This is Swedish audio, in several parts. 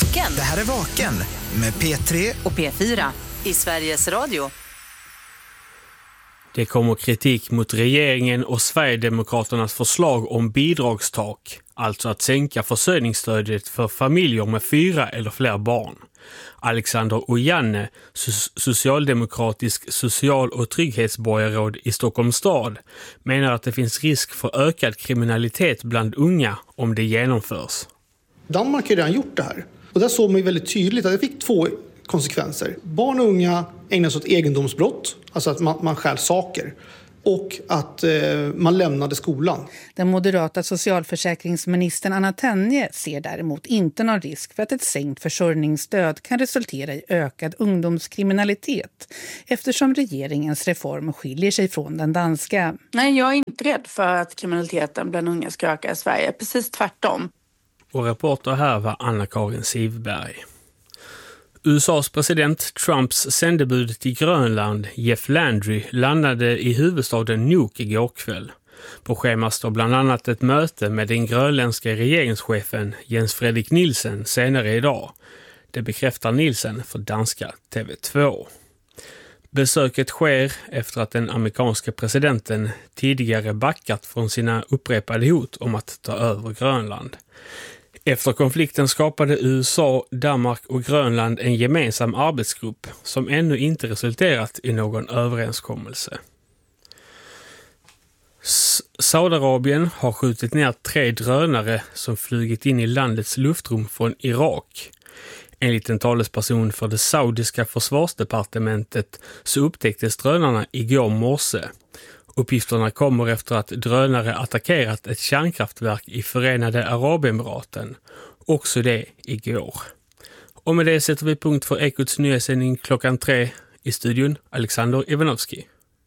Vaken. Det här är Vaken med P3 och P4 i Sveriges Radio. Det kommer kritik mot regeringen och Sverigedemokraternas förslag om bidragstak, alltså att sänka försörjningsstödet för familjer med 4 eller fler barn. Alexander Ojanne, socialdemokratisk social- och trygghetsborgarråd i Stockholms stad, menar att det finns risk för ökad kriminalitet bland unga om det genomförs. Danmark har redan gjort det här. Och där såg man ju väldigt tydligt att det fick 2 konsekvenser. Barn och unga ägnar sig åt egendomsbrott, alltså att man stjäl saker. Och att man lämnade skolan. Den moderata socialförsäkringsministern Anna Tenje ser däremot inte någon risk för att ett sänkt försörjningsstöd kan resultera i ökad ungdomskriminalitet eftersom regeringens reform skiljer sig från den danska. Nej, jag är inte rädd för att kriminaliteten bland unga ska öka i Sverige. Precis tvärtom. Och reporter här var Anna-Karin Sivberg. USAs president Trumps sändebud till Grönland, Jeff Landry, landade i huvudstaden Nuuk igår kväll. På schemat står bland annat ett möte med den grönländska regeringschefen Jens Frederik Nielsen senare idag. Det bekräftar Nielsen för danska TV2. Besöket sker efter att den amerikanska presidenten tidigare backat från sina upprepade hot om att ta över Grönland. Efter konflikten skapade USA, Danmark och Grönland en gemensam arbetsgrupp som ännu inte resulterat i någon överenskommelse. Saudiarabien har skjutit ner 3 drönare som flugit in i landets luftrum från Irak. Enligt en talesperson för det saudiska försvarsdepartementet så upptäcktes drönarna igår morse. Uppgifterna kommer efter att drönare attackerat ett kärnkraftverk i Förenade Arabemiraten. Också det igår. Och med det sätter vi punkt för Ekots nyhetssändning klockan 3 i studion. Alexander Ivanovski.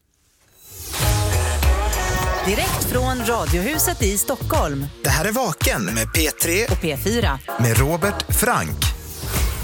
Direkt från Radiohuset i Stockholm. Det här är Vaken med P3 och P4 med Robert Frank.